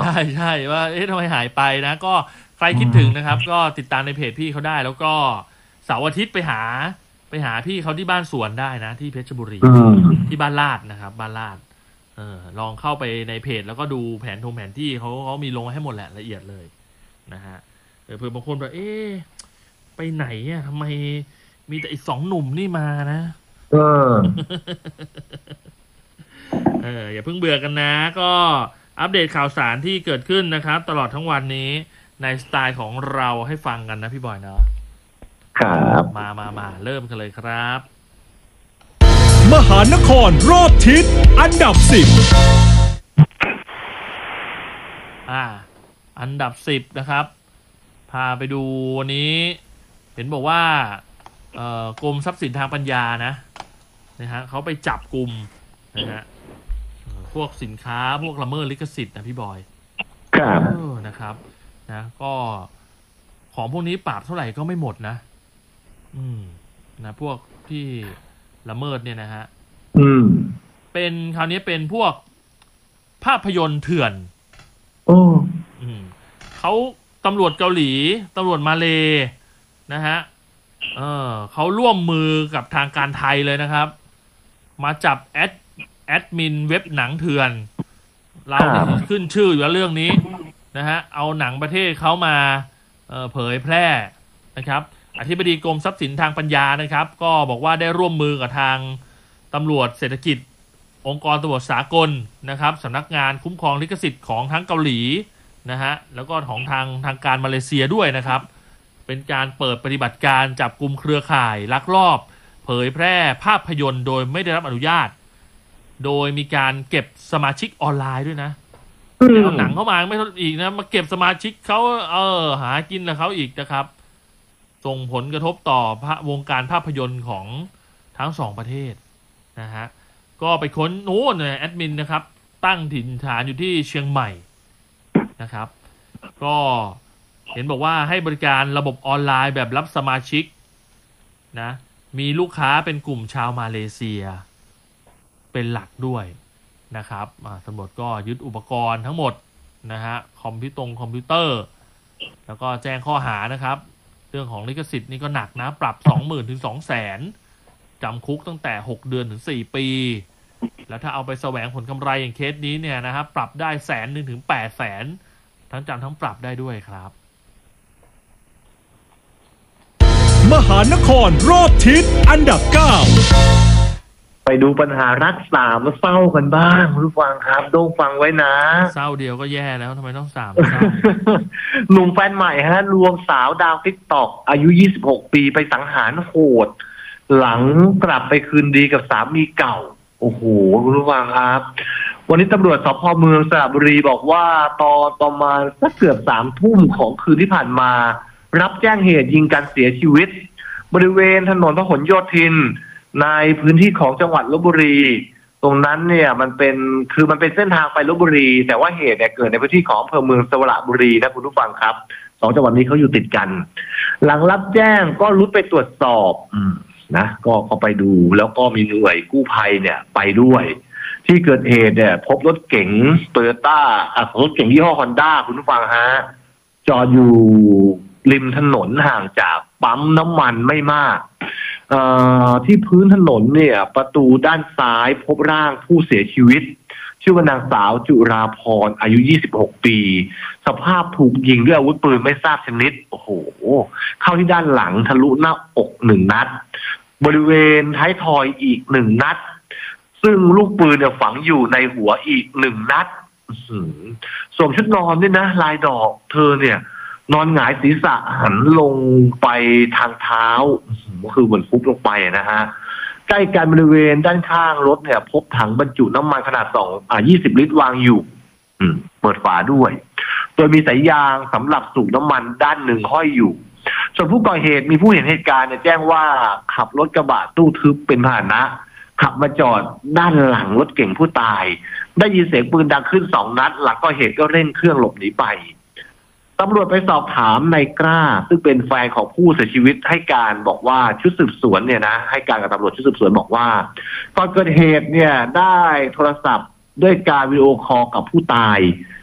ใช่ว่าทำไมหายไปนะก็ใครคิดถึงนะครับก็ติดตามในเพจพี่เขาได้แล้วก็เสาร์อาทิตย์ไปหาพี่เขาที่บ้านสวนได้นะที่เพชรบุรีที่บ้านลาดนะครับบ้านลาดลองเข้าไปในเพจแล้วก็ดูแผนที่เขามีลงให้หมดแหละละเอียดเลยนะฮะเผื่อบางคนแบบไปไหนอ่ะทำไมมีแต่อีก2 หนุ่มนี่มานะอย่าเพิ่งเบื่อกันนะก็อัปเดตข่าวสารที่เกิดขึ้นนะครับตลอดทั้งวันนี้ในสไตล์ของเราให้ฟังกันนะพี่บอยเนาะครับมาเริ่มกันเลยครับมหานครรอบทิศอันดับ10 อันดับ10นะครับพาไปดูวันนี้เห็นบอกว่ากรมทรัพย์สินทางปัญญานะฮะเขาไปจับกลุ่มนะฮะพวกสินค้าพวกละเมิดลิขสิทธิ์นะพี่บอยนะครับนะก็ของพวกนี้ปราบเท่าไหร่ก็ไม่หมดนะนะพวกที่ละเมิดเนี่ยนะฮะเป็นคราวนี้เป็นพวกภาพยนตร์เถื่อนเขาตำรวจเกาหลีตำรวจมาเลนะฮะเขาร่วมมือกับทางการไทยเลยนะครับมาจับแอดมินเว็บหนังเถื่อนเราขึ้นชื่ออยู่แล้วเรื่องนี้นะฮะเอาหนังประเทศเขามาเผยแพร่นะครับอธิบดีกรมทรัพย์สินทางปัญญานะครับก็บอกว่าได้ร่วมมือกับทางตำรวจเศรษฐกิจองค์กรตำรวจสากลนะครับสำนักงานคุ้มครองลิขสิทธิ์ของทั้งเกาหลีนะฮะแล้วก็ของทางการมาเลเซียด้วยนะครับเป็นการเปิดปฏิบัติการจับกุมเครือข่ายลักลอบเผยแพร่ภาพยนตร์โดยไม่ได้รับอนุญาตโดยมีการเก็บสมาชิกออนไลน์ด้วยนะเอาหนังเข้ามาไม่เท่าอีกนะมาเก็บสมาชิกเขาหากินกับเขาอีกนะครับส่งผลกระทบต่อวงการภาพยนตร์ของทั้ง2ประเทศนะฮะก็ไปค้นโน้นแอดมินนะครับตั้งถิ่นฐานอยู่ที่เชียงใหม่นะครับก็เห็นบอกว่าให้บริการระบบออนไลน์แบบรับสมาชิกนะมีลูกค้าเป็นกลุ่มชาวมาเลเซียเป็นหลักด้วยนะครับตำรวจก็ยึดอุปกรณ์ทั้งหมดนะฮะคอมพิวเตอร์แล้วก็แจ้งข้อหานะครับเรื่องของลิขสิทธิ์นี่ก็หนักนะปรับ 20,000 ถึง 200,000 จำคุกตั้งแต่6 เดือนถึง4 ปีแล้วถ้าเอาไปแสวงผลกำไรอย่างเคสนี้เนี่ยนะครับปรับได้ 100,000 ถึง 800,000 ทั้งจำทั้งปรับได้ด้วยครับมหานครรอบทิศอันดับ9 ไปดูปัญหารักสามเศร้ากันบ้างรู้ฟังครับโดงฟังไว้นะเศร้าเดียวก็แย่แล้วทำไมต้อง3 เศร้าหนุ่มแฟนใหม่ฮะลวงสาวดาวTikTokอายุ26 ปีไปสังหารโหดหลังกลับไปคืนดีกับสามีเก่าโอ้โหรู้ฟังครับวันนี้ตำรวจสพ.เมืองสระบุรีบอกว่าตอนประมาณสักเกือบ3 ทุ่มของคืนที่ผ่านมารับแจ้งเหตุยิงกันเสียชีวิตบริเวณถนนพหลโยธินในพื้นที่ของจังหวัดลพบุรีตรงนั้นเนี่ยมันเป็นเส้นทางไปลพบุรีแต่ว่าเหตุเนี่ยเกิดในพื้นที่ของอำเภอเมืองสระบุรีนะคุณผู้ฟังครับ2 จังหวัดนี้เขาอยู่ติดกันหลังรับแจ้งก็รุดไปตรวจสอบนะก็ไปดูแล้วก็มีหน่วยกู้ภัยเนี่ยไปด้วยที่เกิดเหตุเนี่ยพบรถเก๋งโตโยต้ารถเก๋งยี่ห้อฮอนด้าคุณผู้ฟังฮะจอดอยู่ริมถนนห่างจากปั๊มน้ำมันไม่มากที่พื้นถนนเนี่ยประตูด้านซ้ายพบร่างผู้เสียชีวิตชื่อว่านางสาวจุราพรอายุ26 ปีสภาพถูกยิงด้วยอาวุธปืนไม่ทราบชนิดโอ้โหเข้าที่ด้านหลังทะลุหน้าอก1 นัดบริเวณท้ายทอยอีก1 นัดซึ่งลูกปืนเนี่ยฝังอยู่ในหัวอีก1 นัดสวมชุดนอนด้วยนะลายดอกเธอเนี่ยนอนหงายศีรษะหันลงไปทางเท้าก็คือเหมือนฟุบลงไปนะฮะใกล้กันบริเวณด้านข้างรถเนี่ยพบถังบรรจุน้ำมันขนาด20 ลิตรวางอยู่เปิดฝาด้วยโดยมีสายยางสำหรับสูบน้ำมันด้านหนึ่งห้อยอยู่ส่วนผู้ก่อเหตุมีผู้เห็นเหตุการณ์เนี่ยแจ้งว่าขับรถกระบะตู้ทึบเป็นพาหนะขับมาจอดด้านหลังรถเก่งผู้ตายได้ยินเสียงปืนดังขึ้น2 นัดหลังก่อเหตุก็เร่งเครื่องหลบหนีไปตำรวจไปสอบถามนายกล้าซึ่งเป็นแฟนของผู้เสียชีวิตให้การบอกว่าชุดสืบสวนเนี่ยนะให้การกับตำรวจชุดสืบสวนบอกว่าก่อนเกิดเหตุเนี่ยได้โทรศัพท์ด้วยการวิดีโอคอลกับผู้ตาย